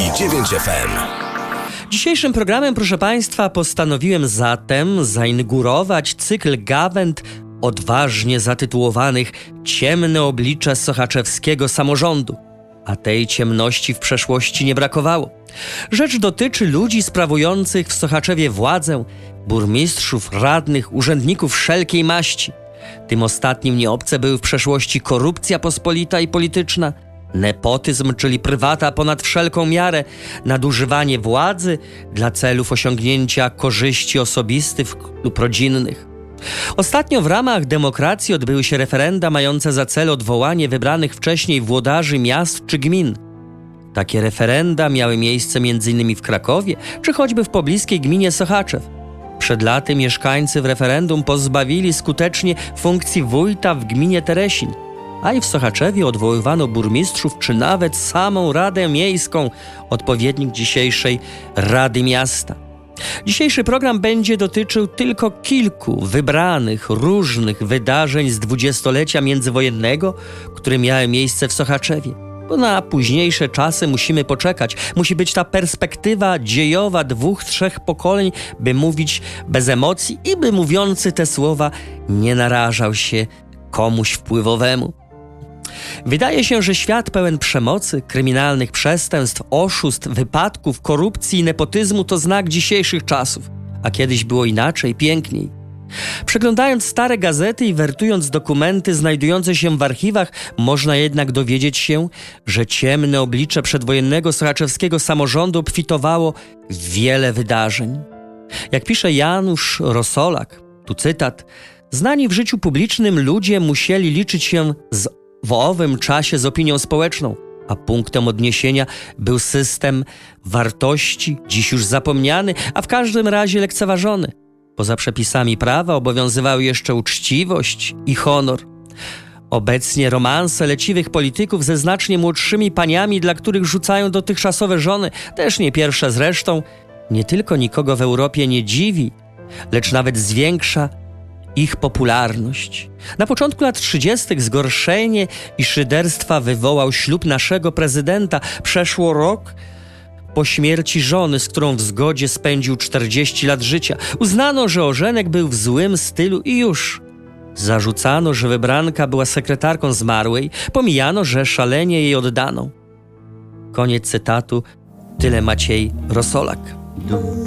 89 FM. Dzisiejszym programem, proszę Państwa, postanowiłem zatem zainaugurować cykl gawęd odważnie zatytułowanych Ciemne oblicze sochaczewskiego samorządu. A tej ciemności w przeszłości nie brakowało. Rzecz dotyczy ludzi sprawujących w Sochaczewie władzę, burmistrzów, radnych, urzędników wszelkiej maści. Tym ostatnim nieobce były w przeszłości korupcja pospolita i polityczna, nepotyzm, czyli prywata ponad wszelką miarę, nadużywanie władzy dla celów osiągnięcia korzyści osobistych lub rodzinnych. Ostatnio w ramach demokracji odbyły się referenda mające za cel odwołanie wybranych wcześniej włodarzy miast czy gmin. Takie referenda miały miejsce m.in. w Krakowie, czy choćby w pobliskiej gminie Sochaczew. Przed laty mieszkańcy w referendum pozbawili skutecznie funkcji wójta w gminie Teresin, a i w Sochaczewie odwoływano burmistrzów czy nawet samą Radę Miejską, odpowiednik dzisiejszej Rady Miasta. Dzisiejszy program będzie dotyczył tylko kilku wybranych, różnych wydarzeń z dwudziestolecia międzywojennego, które miały miejsce w Sochaczewie. Bo na późniejsze czasy musimy poczekać. Musi być ta perspektywa dziejowa 2-3 pokoleń, by mówić bez emocji i by mówiący te słowa nie narażał się komuś wpływowemu. Wydaje się, że świat pełen przemocy, kryminalnych przestępstw, oszustw, wypadków, korupcji i nepotyzmu to znak dzisiejszych czasów. A kiedyś było inaczej, piękniej. Przeglądając stare gazety i wertując dokumenty znajdujące się w archiwach, można jednak dowiedzieć się, że ciemne oblicze przedwojennego sochaczewskiego samorządu obfitowało w wiele wydarzeń. Jak pisze Janusz Rosolak, tu cytat: znani w życiu publicznym ludzie musieli liczyć się w owym czasie z opinią społeczną, a punktem odniesienia był system wartości, dziś już zapomniany, a w każdym razie lekceważony. Poza przepisami prawa obowiązywały jeszcze uczciwość i honor. Obecnie romanse leciwych polityków ze znacznie młodszymi paniami, dla których rzucają dotychczasowe żony, też nie pierwsze zresztą, nie tylko nikogo w Europie nie dziwi, lecz nawet zwiększa ich popularność. Na początku lat 30. zgorszenie i szyderstwa wywołał ślub naszego prezydenta. Przeszło rok po śmierci żony, z którą w zgodzie spędził 40 lat życia. Uznano, że ożenek był w złym stylu i już. Zarzucano, że wybranka była sekretarką zmarłej. Pomijano, że szalenie jej oddano. Koniec cytatu. Tyle Maciej Rosolak.